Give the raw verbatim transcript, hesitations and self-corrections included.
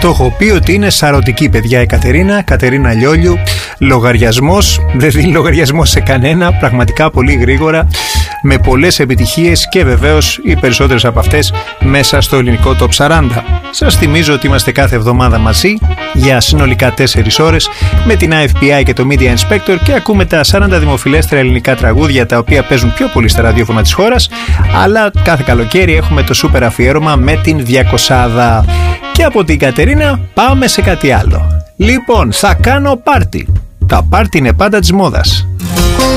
Το έχω πει ότι είναι σαρωτική, παιδιά, η Κατερίνα, Κατερίνα Λιόλιου. Λογαριασμός, δεν δίνει λογαριασμό σε κανένα, πραγματικά πολύ γρήγορα, με πολλές επιτυχίες και βεβαίως οι περισσότερες από αυτές μέσα στο ελληνικό Top σαράντα. Σας θυμίζω ότι είμαστε κάθε εβδομάδα μαζί για συνολικά τέσσερις ώρες με την άι εφ πι άι και το Media Inspector και ακούμε τα σαράντα δημοφιλέστερα ελληνικά τραγούδια τα οποία παίζουν πιο πολύ στα ραδιόφωνα της χώρας, αλλά κάθε καλοκαίρι έχουμε το σούπερ αφιέρωμα με την διακοσάδα. Και από την Κατερίνα πάμε σε κάτι άλλο. Λοιπόν, θα κάνω πάρτι. Τα πάρτι είναι πάντα της μόδας.